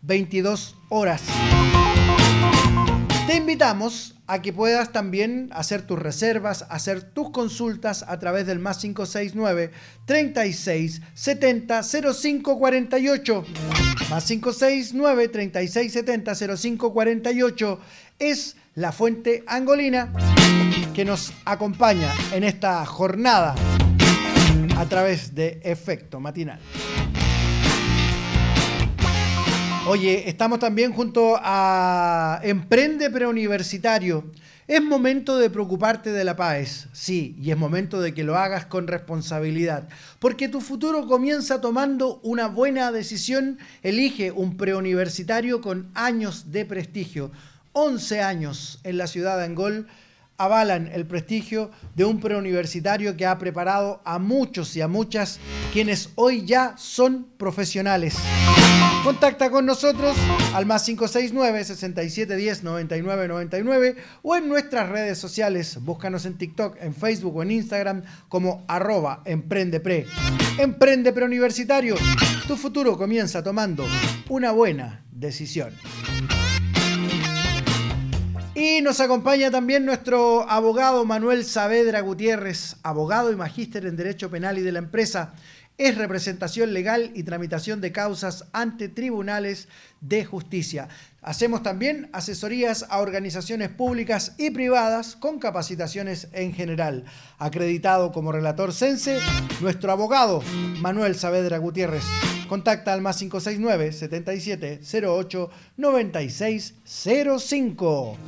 22 horas. Te invitamos a que puedas también hacer tus reservas, hacer tus consultas a través del más 569 36 70 05 48. Más 569 36 70 05 48 es la fuente angolina que nos acompaña en esta jornada a través de Efecto Matinal. Oye, estamos también junto a Emprende Preuniversitario. Es momento de preocuparte de la PAES, sí, y es momento de que lo hagas con responsabilidad, porque tu futuro comienza tomando una buena decisión. Elige un preuniversitario con años de prestigio. 11 años en la ciudad de Angol avalan el prestigio de un preuniversitario que ha preparado a muchos y a muchas quienes hoy ya son profesionales. Contacta con nosotros al más 569 6710 9999 o en nuestras redes sociales. Búscanos en TikTok, en Facebook o en Instagram como @emprendepre. Emprende Preuniversitario. Tu futuro comienza tomando una buena decisión. Y nos acompaña también nuestro abogado Manuel Saavedra Gutiérrez, abogado y magíster en Derecho Penal y de la Empresa. Es representación legal y tramitación de causas ante tribunales de justicia. Hacemos también asesorías a organizaciones públicas y privadas con capacitaciones en general. Acreditado como relator CENSE, nuestro abogado Manuel Saavedra Gutiérrez. Contacta al más 569 77 08 96 05.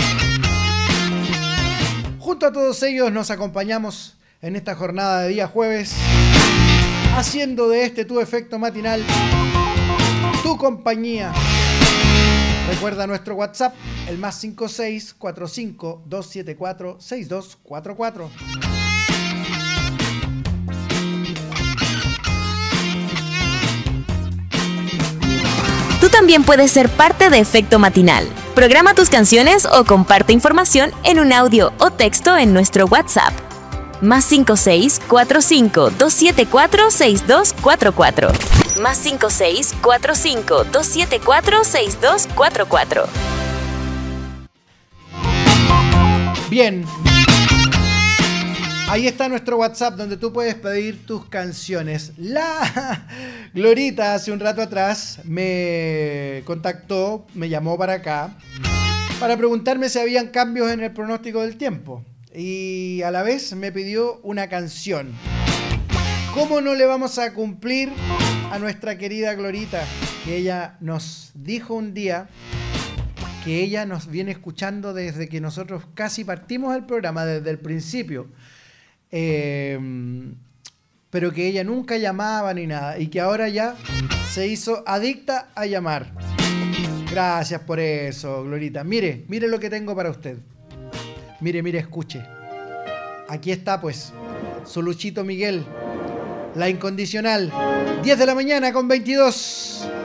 Junto a todos ellos nos acompañamos en esta jornada de día jueves, haciendo de este tu Efecto Matinal tu compañía. Recuerda nuestro WhatsApp, el más 56 45 274 6244. Tú también puedes ser parte de Efecto Matinal. Programa tus canciones o comparte información en un audio o texto en nuestro WhatsApp. Más 56 45 274 6244. Más 56 45 274 6244. Bien. Ahí está nuestro WhatsApp donde tú puedes pedir tus canciones. La Glorita hace un rato atrás me contactó, me llamó para acá para preguntarme si habían cambios en el pronóstico del tiempo. Y a la vez me pidió una canción. ¿Cómo no le vamos a cumplir a nuestra querida Glorita? Que ella nos dijo un día que ella nos viene escuchando desde que nosotros casi partimos el programa, desde el principio. Pero que ella nunca llamaba ni nada y que ahora ya se hizo adicta a llamar. Gracias por eso, Glorita. Mire lo que tengo para usted. Mire, escuche. Aquí está pues su Luchito Miguel, La Incondicional. 10 de la mañana con 22.